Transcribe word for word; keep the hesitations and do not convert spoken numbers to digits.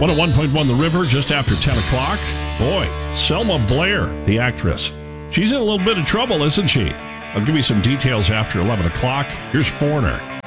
one oh one point one The River, just after ten o'clock. Boy, Selma Blair, the actress. She's in a little bit of trouble, isn't she? I'll give you some details after eleven o'clock. Here's Foreigner.